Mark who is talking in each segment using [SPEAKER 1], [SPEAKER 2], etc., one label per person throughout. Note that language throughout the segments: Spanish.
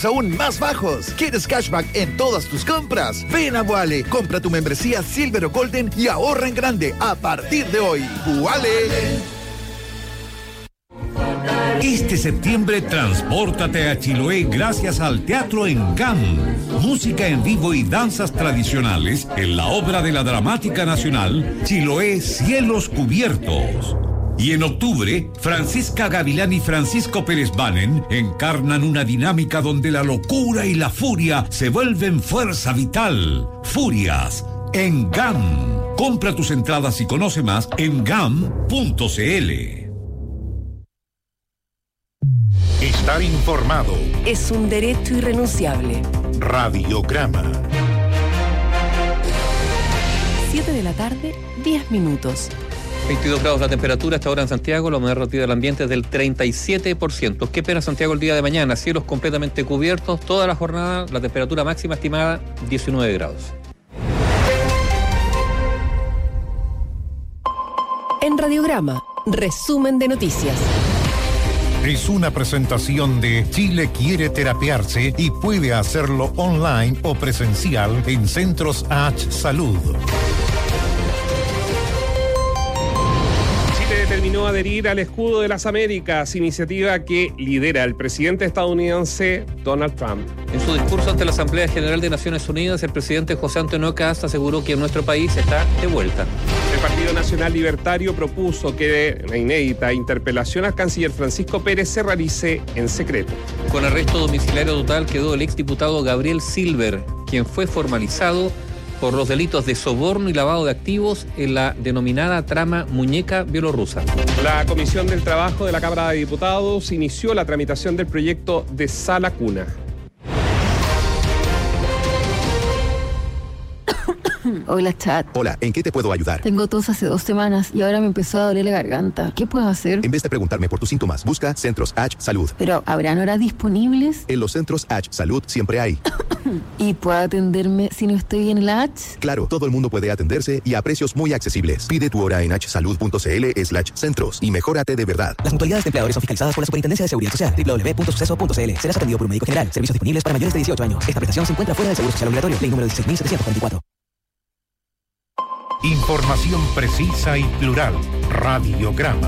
[SPEAKER 1] rewards aún más bajos. ¿Quieres cashback en todas tus compras? Ven a Wale, compra tu membresía Silver o Golden y ahorra en grande a partir de hoy. ¡Wale!
[SPEAKER 2] Este septiembre transpórtate a Chiloé gracias al Teatro Engam. Música en vivo y danzas tradicionales en la obra de la Dramática Nacional Chiloé Cielos Cubiertos. Y en octubre, Francisca Gavilán y Francisco Pérez Banen encarnan una dinámica donde la locura y la furia se vuelven fuerza vital. Furias, Engam. Compra tus entradas y conoce más en gam.cl.
[SPEAKER 3] Estar informado
[SPEAKER 4] es un derecho irrenunciable.
[SPEAKER 3] Radiograma.
[SPEAKER 4] 7 de la tarde, 10 minutos.
[SPEAKER 5] 22 grados la temperatura hasta ahora en Santiago, la humedad relativa del ambiente es del 37%. ¿Qué espera Santiago el día de mañana? Cielos completamente cubiertos, toda la jornada, la temperatura máxima estimada 19 grados.
[SPEAKER 4] En Radiograma, resumen de noticias.
[SPEAKER 3] Es una presentación de Chile quiere terapiarse y puede hacerlo online o presencial en Centros H Salud.
[SPEAKER 6] Chile determinó adherir al escudo de las Américas, iniciativa que lidera el presidente estadounidense Donald Trump.
[SPEAKER 5] En su discurso ante la Asamblea General de Naciones Unidas, el presidente José Antonio Kast aseguró que nuestro país está de vuelta.
[SPEAKER 6] El Partido Nacional Libertario propuso que la inédita interpelación al canciller Francisco Pérez se realice en secreto.
[SPEAKER 5] Con arresto domiciliario total quedó el exdiputado Gabriel Silver, quien fue formalizado por los delitos de soborno y lavado de activos en la denominada trama Muñeca Bielorrusa.
[SPEAKER 6] La Comisión del Trabajo de la Cámara de Diputados inició la tramitación del proyecto de Sala Cuna.
[SPEAKER 7] Hola, chat.
[SPEAKER 8] Hola, ¿en qué te puedo ayudar?
[SPEAKER 7] Tengo tos hace 2 semanas y ahora me empezó a doler la garganta. ¿Qué puedo hacer?
[SPEAKER 8] En vez de preguntarme por tus síntomas, busca Centros H Salud.
[SPEAKER 7] Pero, ¿habrán horas disponibles?
[SPEAKER 8] En los Centros H Salud siempre hay.
[SPEAKER 7] ¿Y puedo atenderme si no estoy en la H?
[SPEAKER 8] Claro, todo el mundo puede atenderse y a precios muy accesibles. Pide tu hora en hsalud.cl/centros y mejórate de verdad.
[SPEAKER 9] Las mutualidades de empleadores son fiscalizadas por la Superintendencia de Seguridad Social. www.suceso.cl. Serás atendido por un médico general. Servicios disponibles para mayores de 18 años. Esta prestación se encuentra fuera del Seguro Social Obligatorio. Ley número 16.744.
[SPEAKER 3] Información precisa y plural. Radiograma.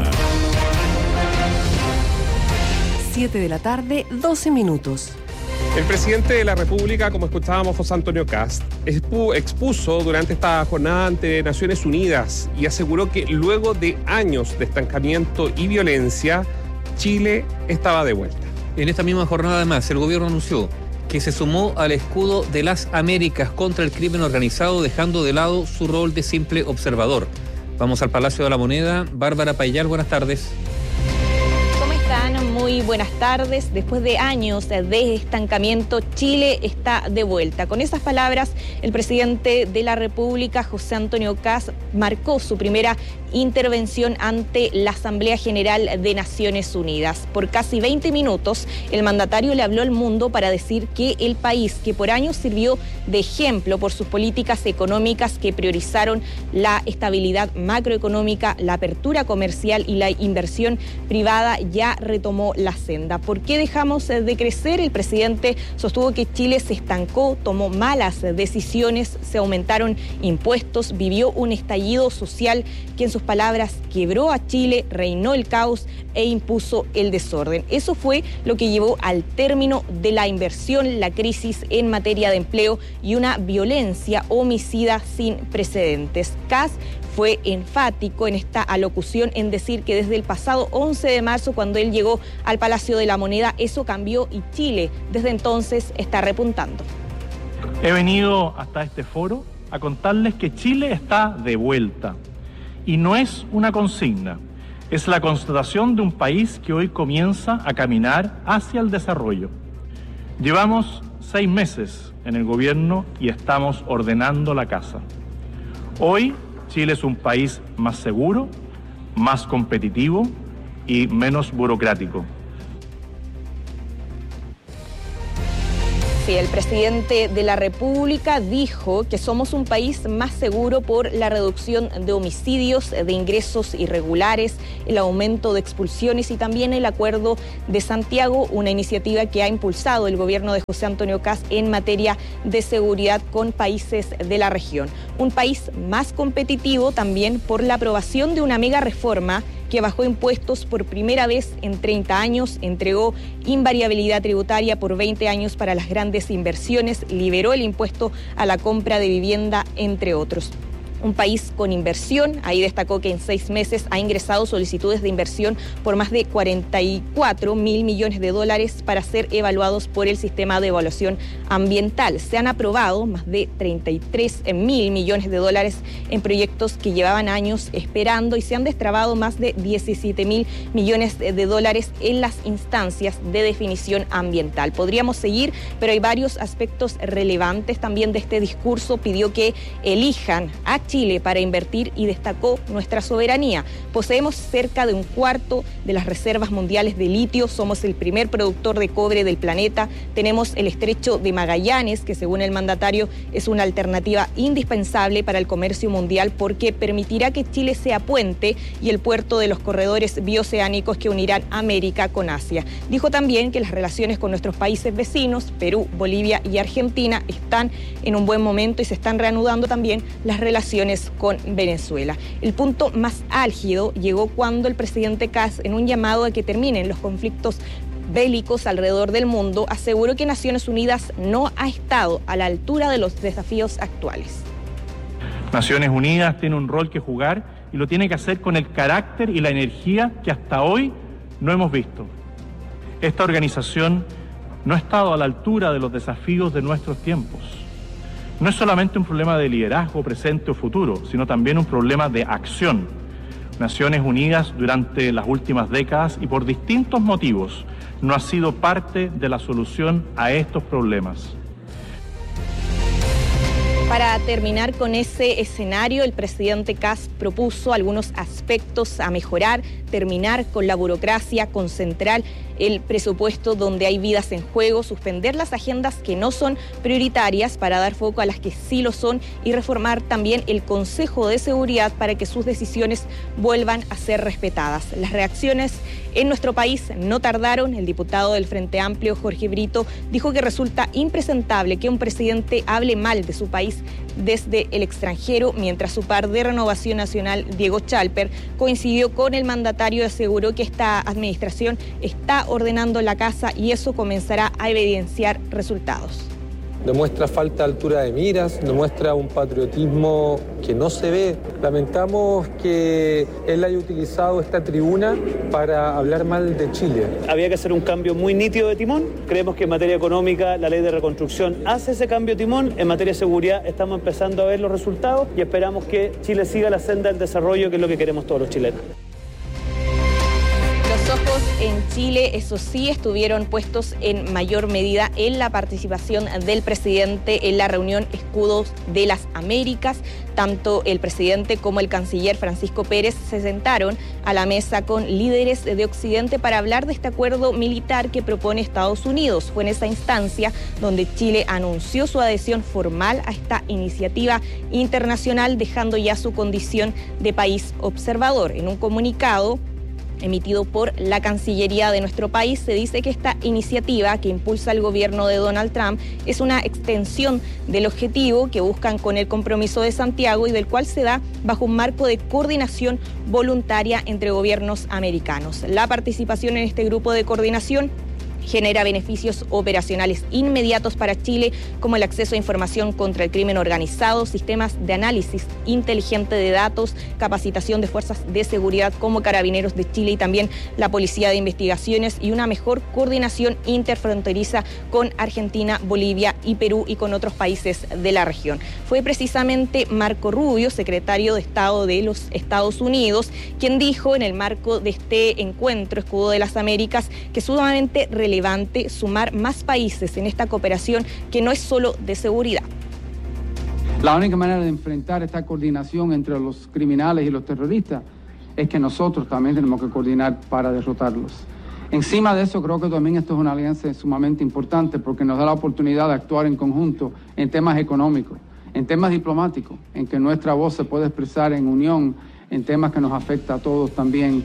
[SPEAKER 4] 7 de la tarde, 12 minutos.
[SPEAKER 6] El presidente de la República, como escuchábamos, José Antonio Kast, expuso durante esta jornada ante Naciones Unidas y aseguró que luego de años de estancamiento y violencia, Chile estaba de vuelta.
[SPEAKER 5] En esta misma jornada, además, el gobierno anunció que se sumó al escudo de las Américas contra el crimen organizado, dejando de lado su rol de simple observador. Vamos al Palacio de la Moneda. Bárbara Payal, buenas tardes.
[SPEAKER 10] ¿Cómo están? Muy buenas tardes. Después de años de estancamiento, Chile está de vuelta. Con esas palabras, el presidente de la República, José Antonio Kast, marcó su primera intervención ante la Asamblea General de Naciones Unidas. Por casi 20 minutos, el mandatario le habló al mundo para decir que el país, que por años sirvió de ejemplo por sus políticas económicas que priorizaron la estabilidad macroeconómica, la apertura comercial y la inversión privada, ya retomó la senda. ¿Por qué dejamos de crecer? El presidente sostuvo que Chile se estancó, tomó malas decisiones, se aumentaron impuestos, vivió un estallido social que en sus palabras quebró a Chile, reinó el caos e impuso el desorden. Eso fue lo que llevó al término de la inversión, la crisis en materia de empleo y una violencia homicida sin precedentes. Kast fue enfático en esta alocución en decir que desde el pasado 11 de marzo, cuando él llegó al Palacio de la Moneda, eso cambió y Chile desde entonces está repuntando.
[SPEAKER 11] He venido hasta este foro a contarles que Chile está de vuelta. Y no es una consigna, es la constatación de un país que hoy comienza a caminar hacia el desarrollo. Llevamos 6 meses en el gobierno y estamos ordenando la casa. Hoy Chile es un país más seguro, más competitivo y menos burocrático.
[SPEAKER 10] Sí, el presidente de la República dijo que somos un país más seguro por la reducción de homicidios, de ingresos irregulares, el aumento de expulsiones y también el Acuerdo de Santiago, una iniciativa que ha impulsado el gobierno de José Antonio Kast en materia de seguridad con países de la región. Un país más competitivo también por la aprobación de una mega reforma que bajó impuestos por primera vez en 30 años, entregó invariabilidad tributaria por 20 años para las grandes inversiones, liberó el impuesto a la compra de vivienda, entre otros. Un país con inversión, ahí destacó que en 6 meses ha ingresado solicitudes de inversión por más de 44 mil millones de dólares para ser evaluados por el sistema de evaluación ambiental. Se han aprobado más de 33 mil millones de dólares en proyectos que llevaban años esperando y se han destrabado más de 17 mil millones de dólares en las instancias de definición ambiental. Podríamos seguir, pero hay varios aspectos relevantes también de este discurso. Pidió que elijan a Chile para invertir y destacó nuestra soberanía. Poseemos cerca de un cuarto de las reservas mundiales de litio, somos el primer productor de cobre del planeta, tenemos el estrecho de Magallanes, que según el mandatario es una alternativa indispensable para el comercio mundial porque permitirá que Chile sea puente y el puerto de los corredores bioceánicos que unirán América con Asia. Dijo también que las relaciones con nuestros países vecinos, Perú, Bolivia y Argentina, están en un buen momento y se están reanudando también las relaciones con Venezuela. El punto más álgido llegó cuando el presidente Kast, en un llamado a que terminen los conflictos bélicos alrededor del mundo, aseguró que Naciones Unidas no ha estado a la altura de los desafíos actuales.
[SPEAKER 11] Naciones Unidas tiene un rol que jugar y lo tiene que hacer con el carácter y la energía que hasta hoy no hemos visto. Esta organización no ha estado a la altura de los desafíos de nuestros tiempos. No es solamente un problema de liderazgo presente o futuro, sino también un problema de acción. Naciones Unidas durante las últimas décadas y por distintos motivos no ha sido parte de la solución a estos problemas.
[SPEAKER 10] Para terminar con ese escenario, el presidente Kast propuso algunos aspectos a mejorar, terminar con la burocracia, concentrar el presupuesto donde hay vidas en juego, suspender las agendas que no son prioritarias para dar foco a las que sí lo son y reformar también el Consejo de Seguridad para que sus decisiones vuelvan a ser respetadas. Las reacciones en nuestro país no tardaron. El diputado del Frente Amplio, Jorge Brito, dijo que resulta impresentable que un presidente hable mal de su país desde el extranjero, mientras su par de Renovación Nacional, Diego Chalper, coincidió con el mandatario y aseguró que esta administración está ordenando la casa y eso comenzará a evidenciar resultados.
[SPEAKER 12] Demuestra falta de altura de miras, demuestra un patriotismo que no se ve. Lamentamos que él haya utilizado esta tribuna para hablar mal de Chile.
[SPEAKER 13] Había que hacer un cambio muy nítido de timón. Creemos que en materia económica la ley de reconstrucción hace ese cambio de timón. En materia de seguridad estamos empezando a ver los resultados y esperamos que Chile siga la senda del desarrollo, que es lo que queremos todos los chilenos.
[SPEAKER 10] Los ojos en Chile, eso sí, estuvieron puestos en mayor medida en la participación del presidente en la reunión Escudos de las Américas. Tanto el presidente como el canciller Francisco Pérez se sentaron a la mesa con líderes de Occidente para hablar de este acuerdo militar que propone Estados Unidos. Fue en esa instancia donde Chile anunció su adhesión formal a esta iniciativa internacional, dejando ya su condición de país observador. En un comunicado emitido por la Cancillería de nuestro país, se dice que esta iniciativa que impulsa el gobierno de Donald Trump es una extensión del objetivo que buscan con el Compromiso de Santiago y del cual se da bajo un marco de coordinación voluntaria entre gobiernos americanos. La participación en este grupo de coordinación genera beneficios operacionales inmediatos para Chile, como el acceso a información contra el crimen organizado, sistemas de análisis inteligente de datos, capacitación de fuerzas de seguridad como Carabineros de Chile y también la Policía de Investigaciones y una mejor coordinación interfronteriza con Argentina, Bolivia y Perú y con otros países de la región. Fue precisamente Marco Rubio, secretario de Estado de los Estados Unidos, quien dijo en el marco de este encuentro Escudo de las Américas que es sumamente relevante sumar más países en esta cooperación que no es solo de seguridad.
[SPEAKER 14] La única manera de enfrentar esta coordinación entre los criminales y los terroristas es que nosotros también tenemos que coordinar para derrotarlos. Encima de eso, creo que también esto es una alianza sumamente importante porque nos da la oportunidad de actuar en conjunto en temas económicos, en temas diplomáticos, en que nuestra voz se puede expresar en unión, en temas que nos afecta a todos también.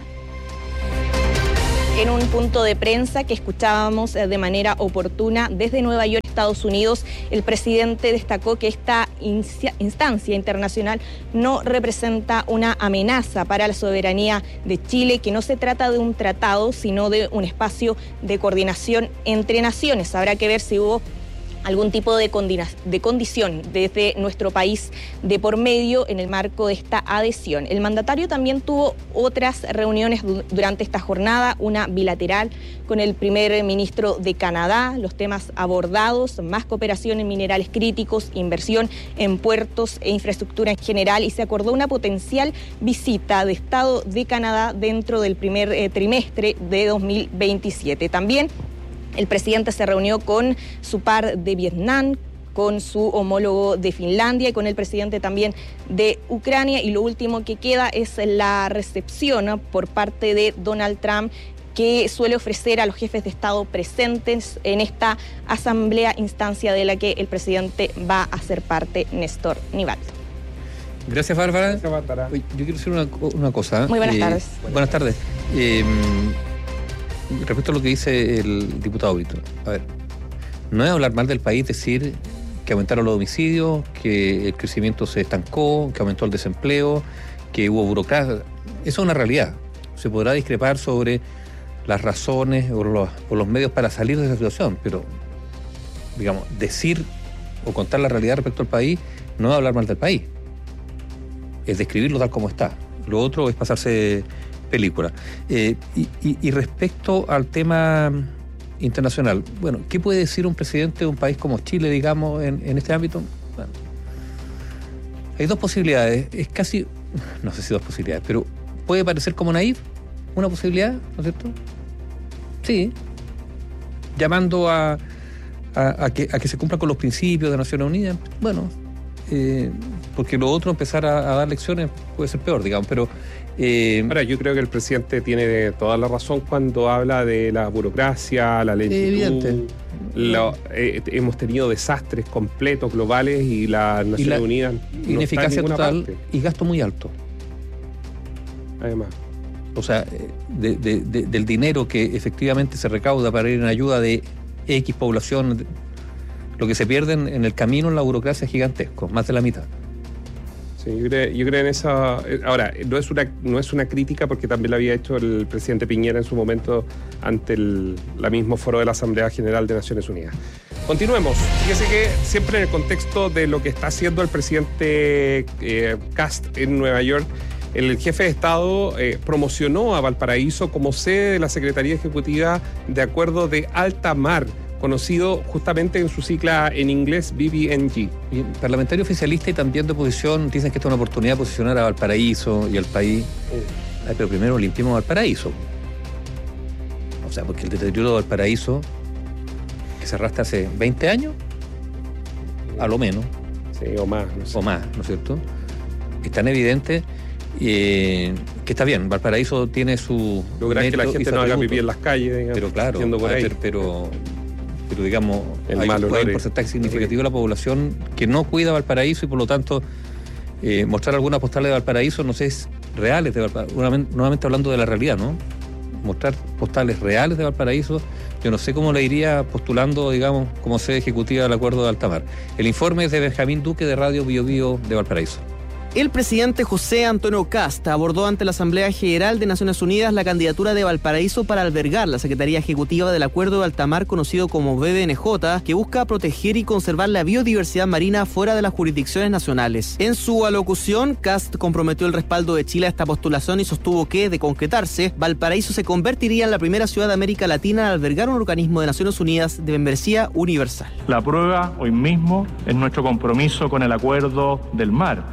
[SPEAKER 10] En un punto de prensa que escuchábamos de manera oportuna desde Nueva York, Estados Unidos, el presidente destacó que esta instancia internacional no representa una amenaza para la soberanía de Chile, que no se trata de un tratado, sino de un espacio de coordinación entre naciones. Habrá que ver si hubo algún tipo de condición desde nuestro país de por medio en el marco de esta adhesión. El mandatario también tuvo otras reuniones durante esta jornada, una bilateral con el primer ministro de Canadá, los temas abordados, más cooperación en minerales críticos, inversión en puertos e infraestructura en general, y se acordó una potencial visita de Estado de Canadá dentro del primer trimestre de 2027. También el presidente se reunió con su par de Vietnam, con su homólogo de Finlandia y con el presidente también de Ucrania. Y lo último que queda es la recepción por parte de Donald Trump, que suele ofrecer a los jefes de Estado presentes en esta asamblea, instancia de la que el presidente va a ser parte, Néstor Nivaldo.
[SPEAKER 5] Gracias, Bárbara. Gracias, Bárbara. Yo quiero decir una cosa.
[SPEAKER 10] Muy buenas tardes.
[SPEAKER 5] Buenas tardes. Respecto a lo que dice el diputado Brito, a ver, no es hablar mal del país decir que aumentaron los homicidios, que el crecimiento se estancó, que aumentó el desempleo, que hubo burocracia. Eso es una realidad. Se podrá discrepar sobre las razones o los medios para salir de esa situación, pero, digamos, decir o contar la realidad respecto al país no es hablar mal del país, es describirlo tal como está. Lo otro es pasarse película. Y respecto al tema internacional, bueno, ¿qué puede decir un presidente de un país como Chile, digamos, en este ámbito? Bueno, hay dos posibilidades, es casi, no sé si dos posibilidades, pero puede parecer como naif, una posibilidad, ¿no es cierto? Sí, llamando a que se cumpla con los principios de Naciones Unidas, bueno, porque lo otro, empezar a dar lecciones, puede ser peor, digamos, pero
[SPEAKER 6] ahora, yo creo que el presidente tiene toda la razón cuando habla de la burocracia, la lentitud. Hemos tenido desastres completos, globales, y las Naciones Unidas no
[SPEAKER 5] ineficacia total
[SPEAKER 6] parte.
[SPEAKER 5] Y gasto muy alto.
[SPEAKER 6] Además.
[SPEAKER 5] O sea, del dinero que efectivamente se recauda para ir en ayuda de X población, lo que se pierde en el camino en la burocracia es gigantesco, más de la mitad.
[SPEAKER 6] Sí, yo creo en esa. Ahora, no es una crítica, porque también lo había hecho el presidente Piñera en su momento ante la mismo foro de la Asamblea General de Naciones Unidas. Continuemos. Fíjese que siempre en el contexto de lo que está haciendo el presidente Kast en Nueva York, el jefe de Estado promocionó a Valparaíso como sede de la Secretaría Ejecutiva de Acuerdo de Alta Mar, conocido justamente en su sigla en inglés BBNG.
[SPEAKER 5] Y parlamentario oficialista y también de oposición dicen que esta es una oportunidad de posicionar a Valparaíso y al país. Pero primero limpiemos Valparaíso. O sea, porque el deterioro de Valparaíso, que se arrastra hace 20 años, a lo menos.
[SPEAKER 6] Sí, o más. No sé.
[SPEAKER 5] O más, ¿no es cierto? Es tan evidente que está bien. Valparaíso tiene su...
[SPEAKER 6] Lograr que la gente no haga pipí en las calles, digamos,
[SPEAKER 5] pero claro,
[SPEAKER 6] por ahí.
[SPEAKER 5] Pero digamos, hay un porcentaje significativo de la población que no cuida Valparaíso, y por lo tanto mostrar algunas postales de Valparaíso, no sé, es reales de Valparaíso, nuevamente hablando de la realidad, ¿no? Mostrar postales reales de Valparaíso, yo no sé cómo le iría postulando, digamos, como sede ejecutiva del Acuerdo de Alta Mar. El informe es de Benjamín Duque, de Radio Bio Bio de Valparaíso.
[SPEAKER 15] El presidente José Antonio Kast abordó ante la Asamblea General de Naciones Unidas la candidatura de Valparaíso para albergar la Secretaría Ejecutiva del Acuerdo de Alta Mar, conocido como BBNJ, que busca proteger y conservar la biodiversidad marina fuera de las jurisdicciones nacionales. En su alocución, Kast comprometió el respaldo de Chile a esta postulación y sostuvo que, de concretarse, Valparaíso se convertiría en la primera ciudad de América Latina en albergar un organismo de Naciones Unidas de membresía universal.
[SPEAKER 11] La prueba hoy mismo es nuestro compromiso con el Acuerdo del Mar, conocido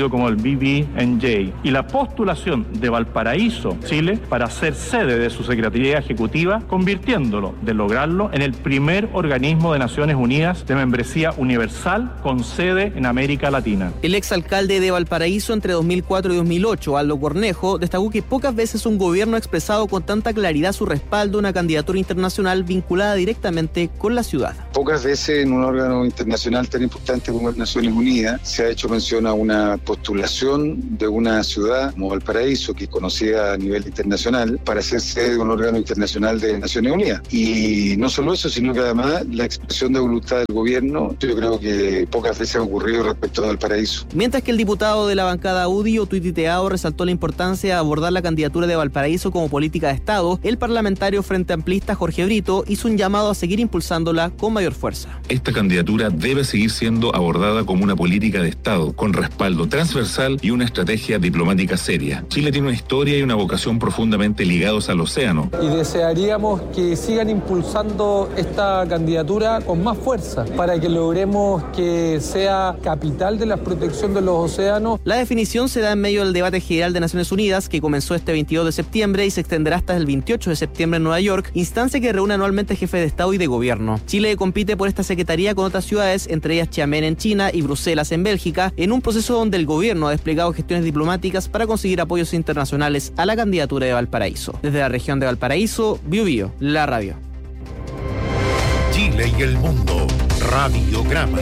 [SPEAKER 11] conocido como el BBNJ, y la postulación de Valparaíso, Chile, para ser sede de su Secretaría Ejecutiva, convirtiéndolo, de lograrlo, en el primer organismo de Naciones Unidas de membresía universal con sede en América Latina.
[SPEAKER 15] El exalcalde de Valparaíso entre 2004 y 2008, Aldo Cornejo, destacó que pocas veces un gobierno ha expresado con tanta claridad su respaldo a una candidatura internacional vinculada directamente con la ciudad.
[SPEAKER 16] Pocas veces en un órgano internacional tan importante como es Naciones Unidas se ha hecho mención a una postulación de una ciudad como Valparaíso, que es conocida a nivel internacional, para ser sede de un órgano internacional de Naciones Unidas. Y no solo eso, sino que además la expresión de voluntad del gobierno, yo creo que pocas veces ha ocurrido respecto a Valparaíso.
[SPEAKER 15] Mientras que el diputado de la bancada UDI, Tuititeado, resaltó la importancia de abordar la candidatura de Valparaíso como política de Estado, el parlamentario frente amplista Jorge Brito hizo un llamado a seguir impulsándola con mayor fuerza.
[SPEAKER 17] Esta candidatura debe seguir siendo abordada como una política de Estado, con respaldo transversal y una estrategia diplomática seria. Chile tiene una historia y una vocación profundamente ligados al océano.
[SPEAKER 12] Y desearíamos que sigan impulsando esta candidatura con más fuerza para que logremos que sea capital de la protección de los océanos.
[SPEAKER 15] La definición se da en medio del debate general de Naciones Unidas que comenzó este 22 de septiembre y se extenderá hasta el 28 de septiembre en Nueva York, instancia que reúne anualmente jefes de Estado y de Gobierno. Chile compite por esta secretaría con otras ciudades, entre ellas Xiamen en China y Bruselas en Bélgica, en un proceso donde el gobierno ha desplegado gestiones diplomáticas para conseguir apoyos internacionales a la candidatura de Valparaíso. Desde la región de Valparaíso, Biobío, la radio.
[SPEAKER 3] Chile y el mundo, Radiograma.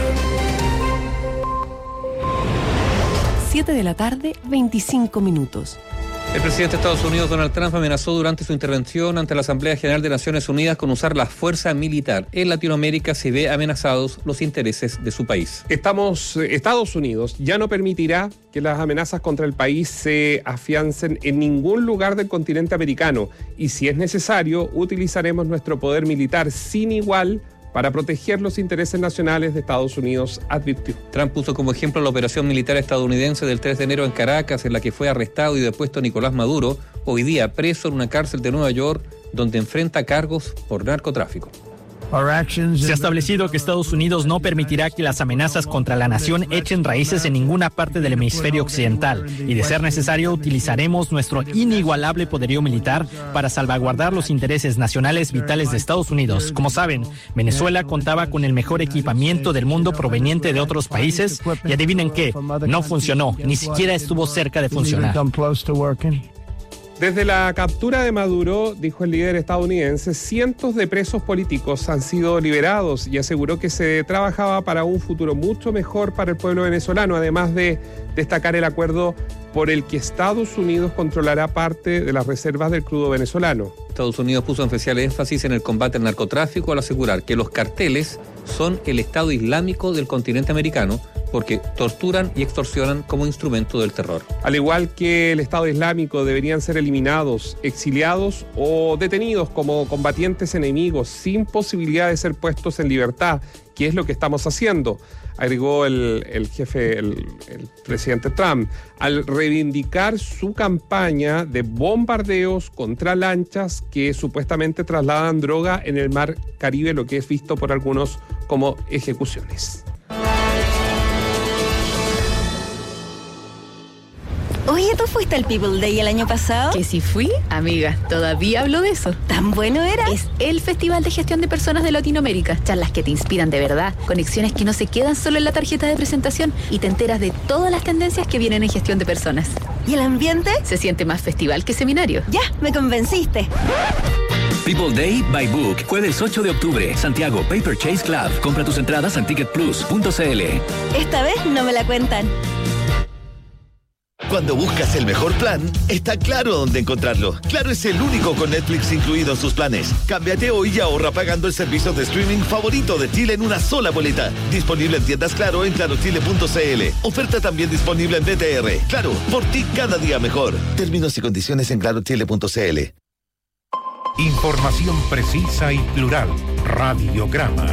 [SPEAKER 4] 7 de la tarde, 25 minutos.
[SPEAKER 5] El presidente de Estados Unidos, Donald Trump, amenazó durante su intervención ante la Asamblea General de Naciones Unidas con usar la fuerza militar. En Latinoamérica se ve amenazados los intereses de su país.
[SPEAKER 6] Estados Unidos ya no permitirá que las amenazas contra el país se afiancen en ningún lugar del continente americano y, si es necesario, utilizaremos nuestro poder militar sin igual para proteger los intereses nacionales de Estados Unidos, advirtió.
[SPEAKER 5] Trump puso como ejemplo la operación militar estadounidense del 3 de enero en Caracas, en la que fue arrestado y depuesto Nicolás Maduro, hoy día preso en una cárcel de Nueva York, donde enfrenta cargos por narcotráfico.
[SPEAKER 18] Se ha establecido que Estados Unidos no permitirá que las amenazas contra la nación echen raíces en ninguna parte del hemisferio occidental y, de ser necesario, utilizaremos nuestro inigualable poderío militar para salvaguardar los intereses nacionales vitales de Estados Unidos. Como saben, Venezuela contaba con el mejor equipamiento del mundo proveniente de otros países y adivinen qué, no funcionó, ni siquiera estuvo cerca de funcionar.
[SPEAKER 6] Desde la captura de Maduro, dijo el líder estadounidense, cientos de presos políticos han sido liberados y aseguró que se trabajaba para un futuro mucho mejor para el pueblo venezolano, además de destacar el acuerdo por el que Estados Unidos controlará parte de las reservas del crudo venezolano.
[SPEAKER 5] Estados Unidos puso especial énfasis en el combate al narcotráfico al asegurar que los carteles son el Estado Islámico del continente americano porque torturan y extorsionan como instrumento del terror.
[SPEAKER 6] Al igual que el Estado Islámico, deberían ser eliminados, exiliados o detenidos como combatientes enemigos sin posibilidad de ser puestos en libertad, que es lo que estamos haciendo, agregó el presidente Trump, al reivindicar su campaña de bombardeos contra lanchas que supuestamente trasladan droga en el mar Caribe, lo que es visto por algunos como ejecuciones.
[SPEAKER 19] Oye, ¿tú fuiste al People Day el año pasado?
[SPEAKER 20] Que si fui, amiga, todavía hablo de eso.
[SPEAKER 19] ¿Tan bueno era?
[SPEAKER 20] Es el Festival de Gestión de Personas de Latinoamérica. Charlas que te inspiran de verdad, conexiones que no se quedan solo en la tarjeta de presentación y te enteras de todas las tendencias que vienen en gestión de personas.
[SPEAKER 19] ¿Y el ambiente?
[SPEAKER 20] Se siente más festival que seminario.
[SPEAKER 19] Ya, me convenciste.
[SPEAKER 21] People Day by Book, jueves 8 de octubre, Santiago Paper Chase Club. Compra tus entradas en ticketplus.cl.
[SPEAKER 19] Esta vez no me la cuentan.
[SPEAKER 22] Cuando buscas el mejor plan, está Claro dónde encontrarlo. Claro es el único con Netflix incluido en sus planes. Cámbiate hoy y ahorra pagando el servicio de streaming favorito de Chile en una sola boleta. Disponible en tiendas Claro en clarochile.cl. Oferta también disponible en BTR. Claro, por ti cada día mejor. Términos y condiciones en clarochile.cl.
[SPEAKER 3] Información precisa y plural. Radiograma.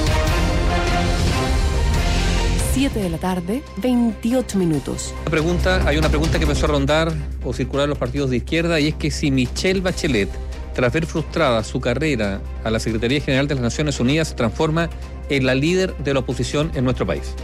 [SPEAKER 4] 7 de la tarde, 28 minutos.
[SPEAKER 5] Hay una pregunta que empezó a rondar o circular en los partidos de izquierda, y es que si Michelle Bachelet, tras ver frustrada su carrera a la Secretaría General de las Naciones Unidas, se transforma en la líder de la oposición en nuestro país.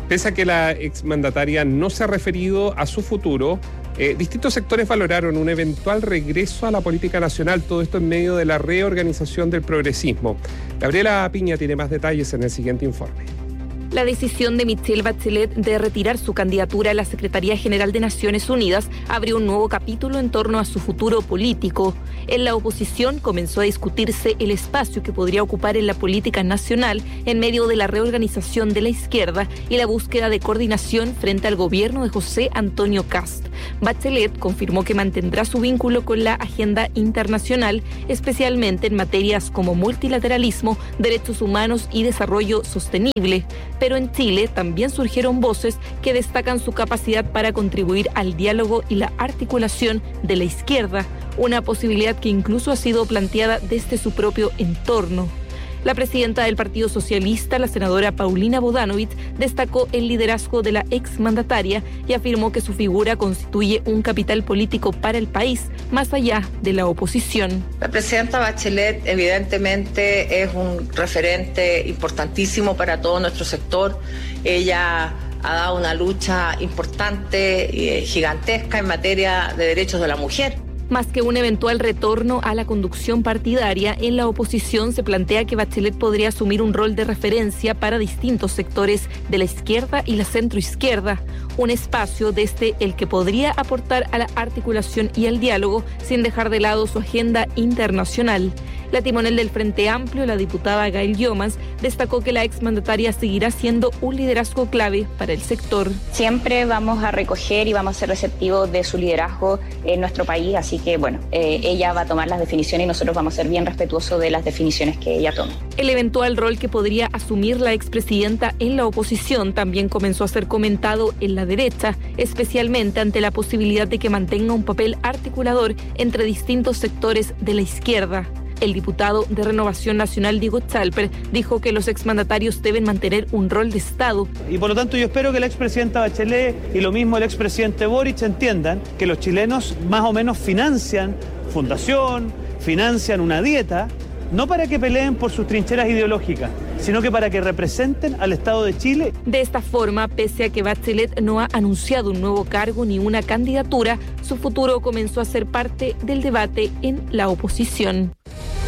[SPEAKER 6] Pese a que la exmandataria no se ha referido a su futuro, distintos sectores valoraron un eventual regreso a la política nacional, todo esto en medio de la reorganización del progresismo. Gabriela Piña tiene más detalles en el siguiente informe.
[SPEAKER 1] La decisión de Michelle Bachelet de retirar su candidatura a la Secretaría General de Naciones Unidas abrió un nuevo capítulo en torno a su futuro político. En la oposición comenzó a discutirse el espacio que podría ocupar en la política nacional en medio de la reorganización de la izquierda y la búsqueda de coordinación frente al gobierno de José Antonio Kast. Bachelet confirmó que mantendrá su vínculo con la agenda internacional, especialmente en materias como multilateralismo, derechos humanos y desarrollo sostenible. Pero en Chile también surgieron voces que destacan su capacidad para contribuir al diálogo y la articulación de la izquierda, una posibilidad que incluso ha sido planteada desde su propio entorno. La presidenta del Partido Socialista, la senadora Paulina Bodanovich, destacó el liderazgo de la exmandataria y afirmó que su figura constituye un capital político para el país, más allá de la oposición.
[SPEAKER 2] La presidenta Bachelet evidentemente es un referente importantísimo para todo nuestro sector. Ella ha dado una lucha importante, gigantesca en materia de derechos de la mujer.
[SPEAKER 1] Más que un eventual retorno a la conducción partidaria, en la oposición se plantea que Bachelet podría asumir un rol de referencia para distintos sectores de la izquierda y la centroizquierda, un espacio desde el que podría aportar a la articulación y al diálogo sin dejar de lado su agenda internacional. La timonel del Frente Amplio, la diputada Gail Yomas, destacó que la exmandataria seguirá siendo un liderazgo clave para el sector.
[SPEAKER 10] Siempre vamos a recoger y vamos a ser receptivos de su liderazgo en nuestro país, así que ella va a tomar las definiciones y nosotros vamos a ser bien respetuosos de las definiciones que ella tome.
[SPEAKER 1] El eventual rol que podría asumir la expresidenta en la oposición también comenzó a ser comentado en la derecha, especialmente ante la posibilidad de que mantenga un papel articulador entre distintos sectores de la izquierda. El diputado de Renovación Nacional, Diego Chalper, dijo que los exmandatarios deben mantener un rol de Estado.
[SPEAKER 13] Y por lo tanto yo espero que la expresidenta Bachelet y lo mismo el expresidente Boric entiendan que los chilenos más o menos financian fundación, financian una dieta, no para que peleen por sus trincheras ideológicas, sino que para que representen al Estado de Chile.
[SPEAKER 1] De esta forma, pese a que Bachelet no ha anunciado un nuevo cargo ni una candidatura, su futuro comenzó a ser parte del debate en la oposición.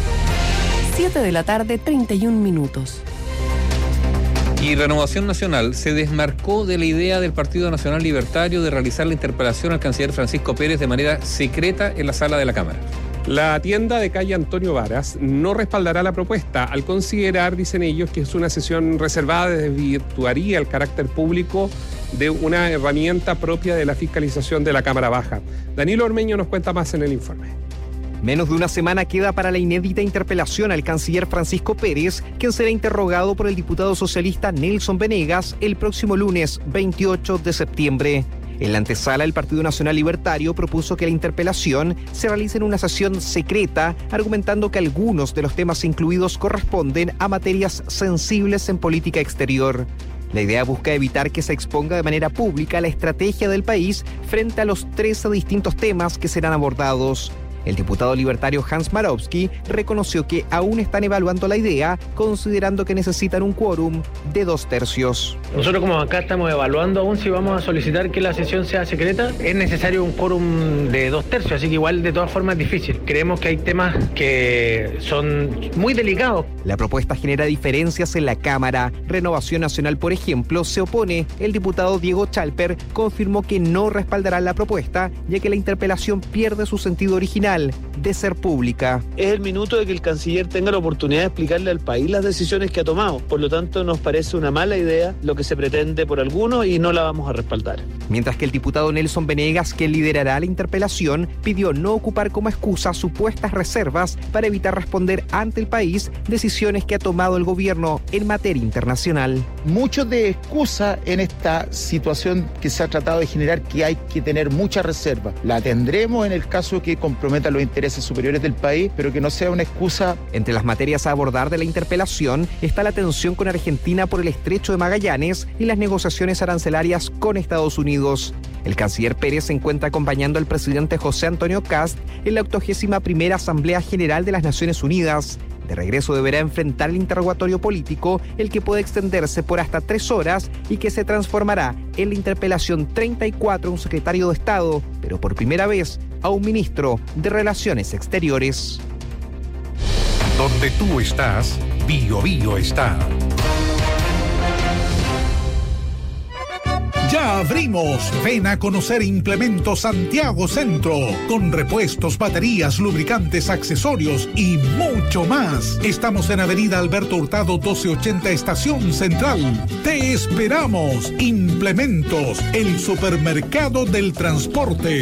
[SPEAKER 4] 7 de la tarde, 31 minutos.
[SPEAKER 5] Y Renovación Nacional se desmarcó de la idea del Partido Nacional Libertario de realizar la interpelación al canciller Francisco Pérez de manera secreta en la sala de la Cámara.
[SPEAKER 6] La tienda de calle Antonio Varas no respaldará la propuesta al considerar, dicen ellos, que es una sesión reservada, desvirtuaría el carácter público de una herramienta propia de la fiscalización de la Cámara Baja. Danilo Ormeño nos cuenta más en el informe.
[SPEAKER 23] Menos de una semana queda para la inédita interpelación al canciller Francisco Pérez, quien será interrogado por el diputado socialista Nelson Venegas el próximo lunes 28 de septiembre. En la antesala, el Partido Nacional Libertario propuso que la interpelación se realice en una sesión secreta, argumentando que algunos de los temas incluidos corresponden a materias sensibles en política exterior. La idea busca evitar que se exponga de manera pública la estrategia del país frente a los 13 distintos temas que serán abordados. El diputado libertario Hans Marowski reconoció que aún están evaluando la idea, considerando que necesitan un quórum de 2/3.
[SPEAKER 24] Nosotros como acá estamos evaluando aún si vamos a solicitar que la sesión sea secreta. Es necesario un quórum de 2/3, así que igual de todas formas es difícil. Creemos que hay temas que son muy delicados.
[SPEAKER 23] La propuesta genera diferencias en la Cámara. Renovación Nacional, por ejemplo, se opone. El diputado Diego Chalper confirmó que no respaldará la propuesta, ya que la interpelación pierde su sentido original de ser pública.
[SPEAKER 13] Es el minuto de que el canciller tenga la oportunidad de explicarle al país las decisiones que ha tomado. Por lo tanto, nos parece una mala idea lo que se pretende por algunos y no la vamos a respaldar.
[SPEAKER 23] Mientras que el diputado Nelson Venegas, que liderará la interpelación, pidió no ocupar como excusa supuestas reservas para evitar responder ante el país decisiones que ha tomado el gobierno en materia internacional.
[SPEAKER 25] Mucho de excusa en esta situación que se ha tratado de generar, que hay que tener mucha reserva. La tendremos en el caso que comprometa los intereses superiores del país, pero que no sea una excusa.
[SPEAKER 23] Entre las materias a abordar de la interpelación está la tensión con Argentina por el Estrecho de Magallanes y las negociaciones arancelarias con Estados Unidos. El canciller Pérez se encuentra acompañando al presidente José Antonio Kast en la 81ª Asamblea General de las Naciones Unidas. De regreso deberá enfrentar el interrogatorio político, el que puede extenderse por hasta 3 horas y que se transformará en la interpelación 34 a un secretario de Estado, pero por primera vez a un ministro de Relaciones Exteriores.
[SPEAKER 3] Donde tú estás, Bio Bio está. Ya abrimos. Ven a conocer Implementos Santiago Centro, con repuestos, baterías, lubricantes, accesorios y mucho más. Estamos en Avenida Alberto Hurtado 1280, Estación Central. Te esperamos. Implementos, el supermercado del transporte.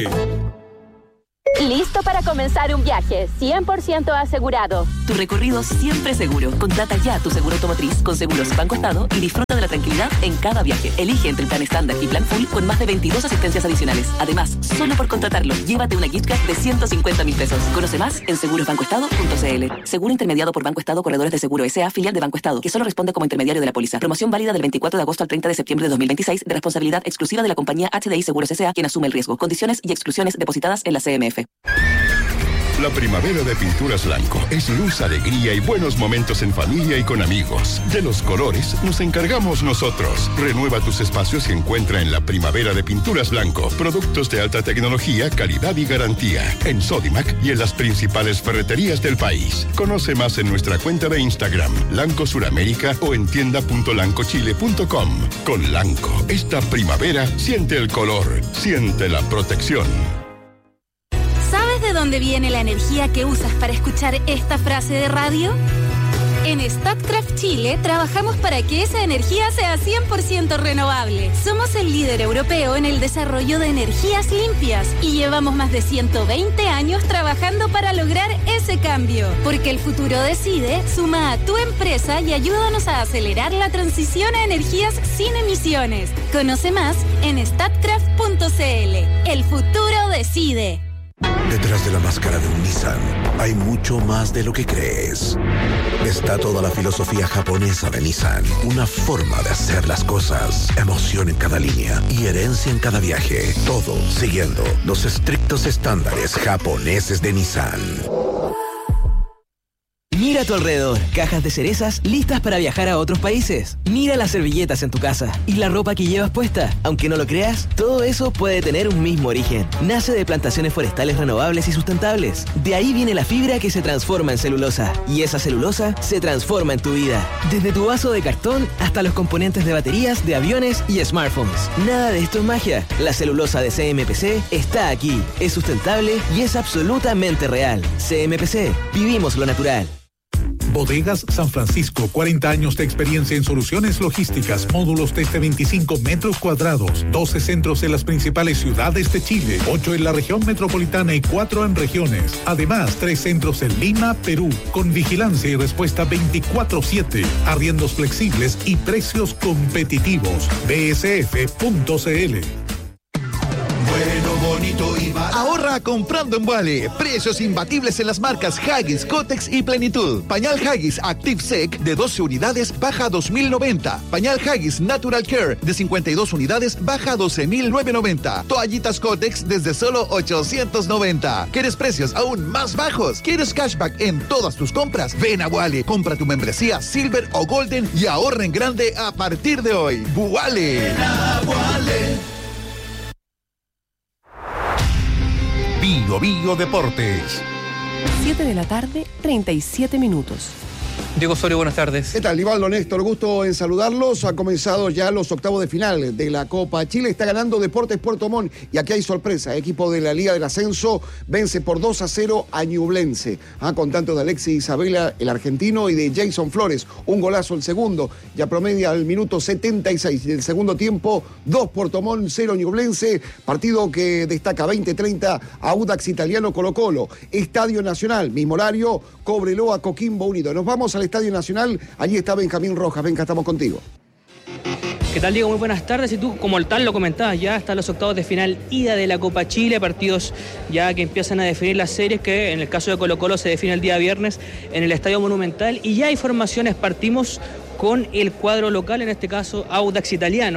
[SPEAKER 7] ¿Listo para comenzar un viaje 100% asegurado?
[SPEAKER 4] Tu recorrido siempre seguro. Contrata ya tu seguro automotriz con Seguros Banco Estado y disfruta de la tranquilidad en cada viaje. Elige entre el plan estándar y plan full con más de 22 asistencias adicionales. Además, solo por contratarlo, llévate una gift card de 150.000 pesos. Conoce más en segurosbancoestado.cl. Seguro intermediado por Banco Estado, Corredores de Seguro S.A., filial de Banco Estado, que solo responde como intermediario de la póliza. Promoción válida del 24 de agosto al 30 de septiembre de 2026, de responsabilidad exclusiva de la compañía HDI Seguros S.A., quien asume el riesgo. Condiciones y exclusiones depositadas en la CMF.
[SPEAKER 8] La primavera de Pinturas Blanco es luz, alegría y buenos momentos en familia y con amigos. De los colores nos encargamos nosotros. Renueva tus espacios y encuentra en la primavera de Pinturas Blanco productos de alta tecnología, calidad y garantía. En Sodimac y en las principales ferreterías del país. Conoce más en nuestra cuenta de Instagram, Lanco Suramérica, o en tienda.lancochile.com. Con Lanco, esta primavera siente el color, siente la protección.
[SPEAKER 9] ¿Sabes de dónde viene la energía que usas para escuchar esta frase de radio? En Statkraft Chile trabajamos para que esa energía sea 100% renovable. Somos el líder europeo en el desarrollo de energías limpias y llevamos más de 120 años trabajando para lograr ese cambio. Porque el futuro decide, suma a tu empresa y ayúdanos a acelerar la transición a energías sin emisiones. Conoce más en statkraft.cl. El futuro decide.
[SPEAKER 11] Detrás de la máscara de un Nissan hay mucho más de lo que crees. Está toda la filosofía japonesa de Nissan, una forma de hacer las cosas, emoción en cada línea y herencia en cada viaje. Todo siguiendo los estrictos estándares japoneses de Nissan.
[SPEAKER 15] Mira a tu alrededor, cajas de cerezas listas para viajar a otros países. Mira las servilletas en tu casa y la ropa que llevas puesta. Aunque no lo creas, todo eso puede tener un mismo origen. Nace de plantaciones forestales renovables y sustentables. De ahí viene la fibra que se transforma en celulosa. Y esa celulosa se transforma en tu vida. Desde tu vaso de cartón hasta los componentes de baterías, de aviones y smartphones. Nada de esto es magia. La celulosa de CMPC está aquí. Es sustentable y es absolutamente real. CMPC, vivimos lo natural.
[SPEAKER 3] Bodegas San Francisco, 40 años de experiencia en soluciones logísticas, módulos desde 25 metros cuadrados, 12 centros en las principales ciudades de Chile, 8 en la región metropolitana y 4 en regiones. Además, 3 centros en Lima, Perú, con vigilancia y respuesta 24/7, arriendos flexibles y precios competitivos. bsf.cl.
[SPEAKER 14] Bueno, bonito y barato. Ahorra comprando en Wally. Precios imbatibles en las marcas Huggies, Kotex y Plenitud. Pañal Huggies Active Sec de 12 unidades baja 2.090. Pañal Huggies Natural Care de 52 unidades baja 12.990. Toallitas Kotex desde solo 890. ¿Quieres precios aún más bajos? ¿Quieres cashback en todas tus compras? Ven a Wally. Compra tu membresía Silver o Golden y ahorra en grande a partir de hoy. Wally.
[SPEAKER 3] Bio Bio Deportes.
[SPEAKER 4] 7 de la tarde, 37 minutos.
[SPEAKER 5] Diego Osorio, buenas tardes.
[SPEAKER 26] ¿Qué tal, Libaldo, Néstor? Gusto en saludarlos. Han comenzado ya los octavos de final de la Copa Chile. Está ganando Deportes Puerto Montt y aquí hay sorpresa. Equipo de la Liga del Ascenso vence por 2-0 a Ñublense. Con tanto de Alexis Isabela, el argentino, y de Jason Flores. Un golazo el segundo. Ya promedia al minuto 76 del segundo tiempo. 2 Puerto Montt, 0 Ñublense. Partido que destaca 20-30 Audax Italiano Colo-Colo. Estadio Nacional, mismo horario, Cobreloa Coquimbo Unido. Nos vamos al Estadio Nacional, allí está Benjamín Rojas. Benja, estamos contigo.
[SPEAKER 27] ¿Qué tal, Diego? Muy buenas tardes. Y tú, como tal lo comentabas, ya están los octavos de final ida de la Copa Chile, partidos ya que empiezan a definir las series, que en el caso de Colo-Colo se define el día viernes en el Estadio Monumental, y ya hay formaciones. Partimos con el cuadro local, en este caso Audax Italiano,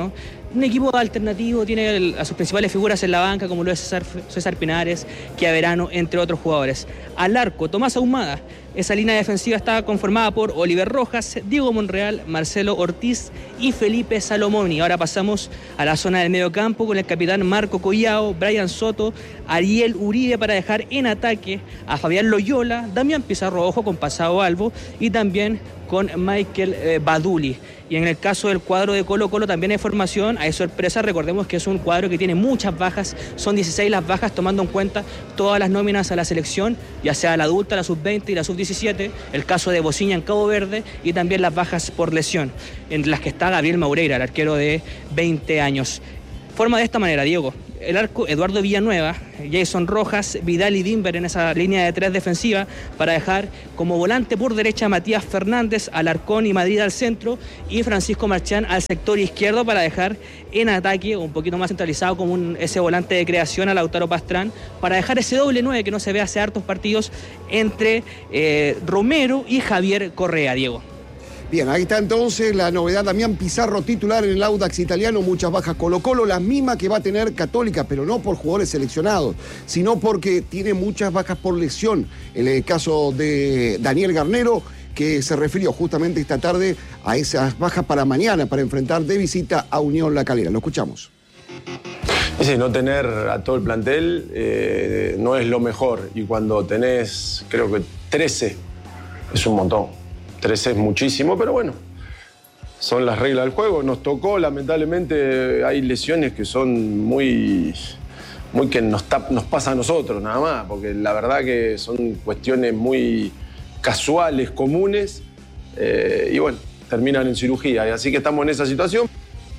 [SPEAKER 27] un equipo alternativo, tiene a sus principales figuras en la banca, como lo es César Pinares, Kia Verano, entre otros jugadores. Al arco, Tomás Ahumada. Esa línea defensiva está conformada por Oliver Rojas, Diego Monreal, Marcelo Ortiz y Felipe Salomón. Y ahora pasamos a la zona del medio campo con el capitán Marco Collao, Brian Soto, Ariel Uribe, para dejar en ataque a Fabián Loyola, Damián Pizarro, ojo, con Pasado Albo, y también con Michael Baduli. Y en el caso del cuadro de Colo-Colo también hay formación, hay sorpresa, recordemos que es un cuadro que tiene muchas bajas, son 16 las bajas, tomando en cuenta todas las nóminas a la selección, ya sea la adulta, la sub-20 y la sub-17, el caso de Bociña en Cabo Verde, y también las bajas por lesión, entre las que está Gabriel Maureira, el arquero de 20 años. Forma de esta manera, Diego: el arco, Eduardo Villanueva, Jason Rojas, Vidal y Dimber en esa línea de 3 defensiva, para dejar como volante por derecha Matías Fernández, Alarcón y Madrid al centro, y Francisco Marchán al sector izquierdo, para dejar en ataque un poquito más centralizado como ese volante de creación a Lautaro Pastrán, para dejar ese doble 9 que no se ve hace hartos partidos entre Romero y Javier Correa, Diego.
[SPEAKER 26] Bien, ahí está entonces la novedad. Damián Pizarro, titular en el Audax italiano, muchas bajas. Colo-Colo, la misma que va a tener Católica, pero no por jugadores seleccionados, sino porque tiene muchas bajas por lesión. En el caso de Daniel Garnero, que se refirió justamente esta tarde a esas bajas para mañana, para enfrentar de visita a Unión La Calera. Lo escuchamos.
[SPEAKER 12] Sí, no tener a todo el plantel no es lo mejor. Y cuando tenés, creo que 13, es un montón. 13 es muchísimo, pero bueno, son las reglas del juego. Nos tocó, lamentablemente, hay lesiones que son muy que nos pasa a nosotros, nada más, porque la verdad que son cuestiones muy casuales, comunes, y bueno, terminan en cirugía. Y así que estamos en esa situación.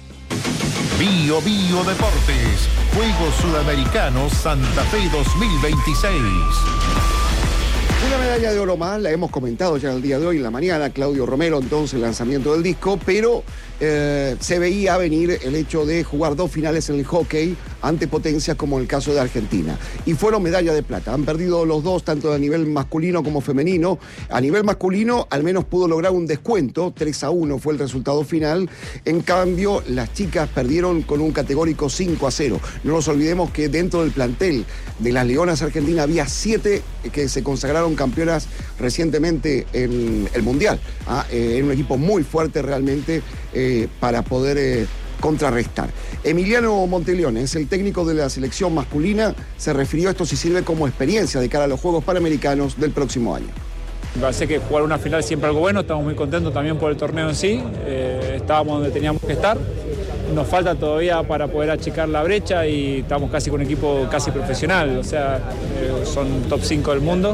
[SPEAKER 3] Bio Deportes, Juegos Sudamericanos Santa Fe 2026.
[SPEAKER 26] Una medalla de oro más, la hemos comentado ya el día de hoy en la mañana, Claudio Romero, entonces el lanzamiento del disco, pero se veía venir el hecho de jugar 2 finales en el hockey ante potencias como el caso de Argentina. Y fueron medalla de plata. Han perdido los dos, tanto a nivel masculino como femenino. A nivel masculino, al menos pudo lograr un descuento, 3-1 fue el resultado final. En cambio, las chicas perdieron con un categórico 5-0. No nos olvidemos que dentro del plantel de las Leonas Argentinas había 7 que se consagraron campeonas recientemente en el Mundial. Era un equipo muy fuerte realmente para poder contrarrestar. Emiliano Monteleone es el técnico de la selección masculina, se refirió a esto si sirve como experiencia de cara a los Juegos Panamericanos del próximo año.
[SPEAKER 16] Me parece que jugar una final siempre algo bueno, estamos muy contentos también por el torneo en sí, estábamos donde teníamos que estar, nos falta todavía para poder achicar la brecha y estamos casi con un equipo casi profesional, o sea, son top 5 del mundo.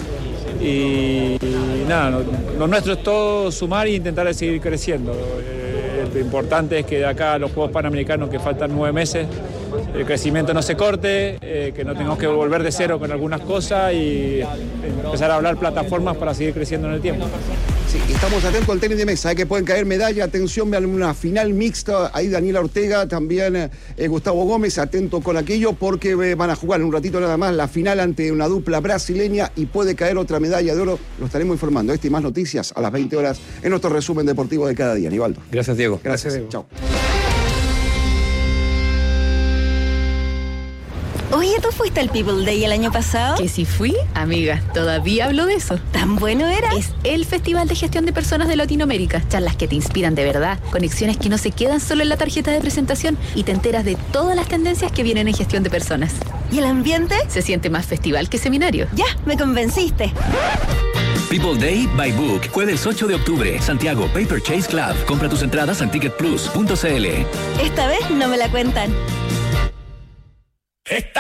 [SPEAKER 16] Y nada, lo nuestro es todo sumar e intentar seguir creciendo. Lo importante es que de acá a los Juegos Panamericanos, que faltan 9 meses, el crecimiento no se corte, que no tengamos que volver de cero con algunas cosas y empezar a hablar plataformas para seguir creciendo en el tiempo.
[SPEAKER 26] Sí, estamos atentos al tenis de mesa, que pueden caer medalla. Atención, vean una final mixta. Ahí Daniela Ortega, también Gustavo Gómez, atento con aquello, porque van a jugar en un ratito nada más la final ante una dupla brasileña y puede caer otra medalla de oro. Lo estaremos informando. Esta y más noticias a las 20 horas en nuestro resumen deportivo de cada día. Aníbaldo.
[SPEAKER 5] Gracias, Diego.
[SPEAKER 26] Gracias, Diego. Chao.
[SPEAKER 17] Oye, ¿tú fuiste al People Day el año pasado?
[SPEAKER 18] Que si fui, amiga, todavía hablo de eso.
[SPEAKER 17] ¿Tan bueno era?
[SPEAKER 18] Es el Festival de Gestión de Personas de Latinoamérica. Charlas que te inspiran de verdad, conexiones que no se quedan solo en la tarjeta de presentación y te enteras de todas las tendencias que vienen en gestión de personas.
[SPEAKER 17] ¿Y el ambiente?
[SPEAKER 18] Se siente más festival que seminario.
[SPEAKER 17] Ya, me convenciste.
[SPEAKER 19] People Day by Book, jueves 8 de octubre, Santiago, Paper Chase Club. Compra tus entradas en ticketplus.cl.
[SPEAKER 17] Esta vez no me la cuentan.